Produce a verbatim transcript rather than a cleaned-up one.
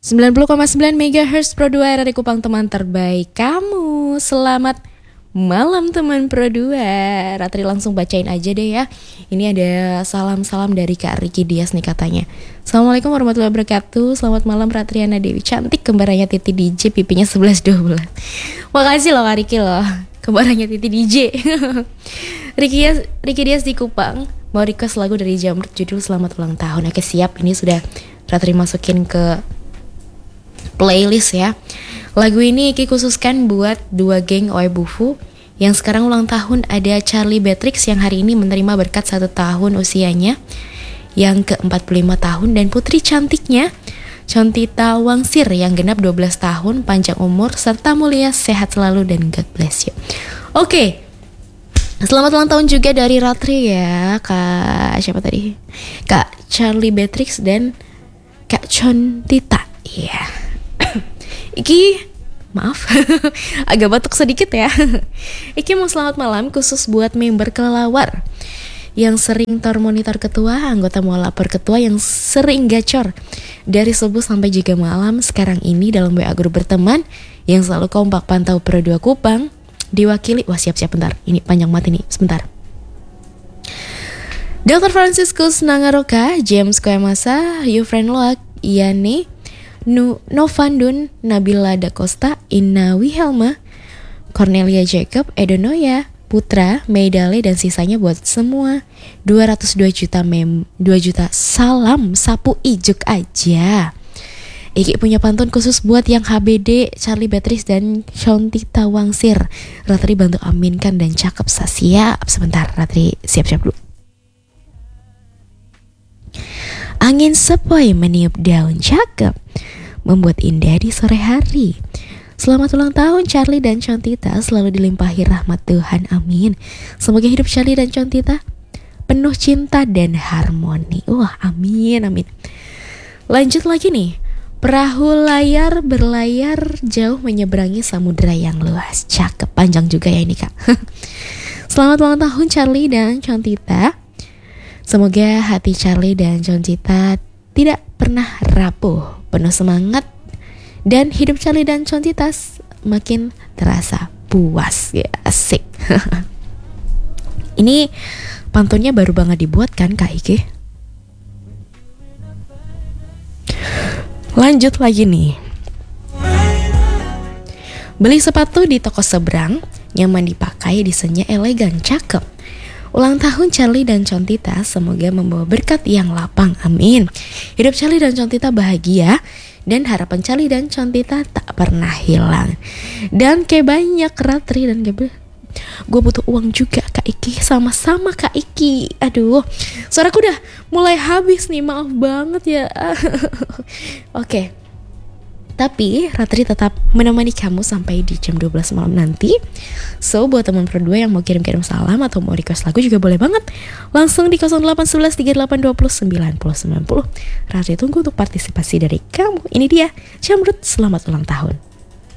sembilan puluh koma sembilan megahertz Pro dua R R I Kupang, teman terbaik kamu. Selamat malam teman Pro dua. Ratri langsung bacain aja deh ya. Ini ada salam-salam dari Kak Riki Dias nih katanya. Assalamualaikum warahmatullahi wabarakatuh. Selamat malam Ratriana Dewi. Cantik kembarannya Titi D J, pipinya sebelas dua belas. Makasih loh Kak Riki loh. Kembarannya Titi D J. Riki Dias, Riki Dias di Kupang mau request lagu dari Jamrut judul Selamat Ulang Tahun. Oke siap, ini sudah Ratri masukin ke playlist ya. Lagu ini Iki khususkan buat dua geng Oe Bufu yang sekarang ulang tahun. Ada Charlie Beatrix yang hari ini menerima berkat satu tahun usianya yang ke empat puluh lima tahun, dan putri cantiknya Contita Wangsir yang genap dua belas tahun, panjang umur serta mulia, sehat selalu dan God bless you. Oke, selamat ulang tahun juga dari Ratri ya, Kak siapa tadi? Kak Charlie Beatrix dan Kak Contita. Iya. Yeah. Iki, maaf, agak batuk sedikit ya. Iki mau selamat malam khusus buat member kelelawar yang sering tor monitor ketua, anggota mau lapor ketua yang sering gacor dari subuh sampai juga malam. Sekarang ini dalam W A grup berteman yang selalu kompak pantau Pro dua Kupang, diwakili, wah siap-siap bentar, ini panjang banget ini, sebentar. dokter Franciscus Nangaroka, James Koemasa, Yufren Loak, Iane, Nu Novandun, Nabila Da Costa, Inna Wihelma, Cornelia Jacob, Edonoya, Putra, Meidale, dan sisanya buat semua dua ratus dua juta mem dua juta salam sapu ijuk aja. Iki punya pantun khusus buat yang H B D, Charlie Beatrice dan Contita Wangsir. Ratri bantu aminkan dan cakep siap. Sebentar, Ratri siap-siap dulu. Angin sepoi meniup daun cakep, membuat indah di sore hari. Selamat ulang tahun Charlie dan Contita, selalu dilimpahi rahmat Tuhan, amin. Semoga hidup Charlie dan Contita penuh cinta dan harmoni. Wah, amin, amin. Lanjut lagi nih. Perahu layar berlayar jauh menyeberangi samudera yang luas. Cakep, panjang juga ya ini Kak. Selamat ulang tahun Charlie dan Contita. Semoga hati Charlie dan Contita tidak pernah rapuh, penuh semangat, dan hidup Charlie dan Contita makin terasa puas. Ya, asik. Ini pantunnya baru banget dibuat kan Kak Ike? Lanjut lagi nih. Beli sepatu di toko seberang, nyaman dipakai, desainnya elegan, cakep. Ulang tahun Charlie dan Contita, semoga membawa berkat yang lapang, amin. Hidup Charlie dan Contita bahagia, dan harapan Charlie dan Contita tak pernah hilang. Dan kayak banyak Ratri dan Gabriel, gue butuh uang juga Kak Iki. Sama-sama Kak Iki. Aduh, suaraku udah mulai habis nih, maaf banget ya. Oke, tapi Ratri tetap menemani kamu sampai di jam dua belas malam nanti. So, buat teman Pro dua yang mau kirim-kirim salam atau mau request lagu juga boleh banget. Langsung di nol delapan satu satu tiga delapan dua nol sembilan nol sembilan nol. Ratri tunggu untuk partisipasi dari kamu. Ini dia Jamrut, selamat ulang tahun.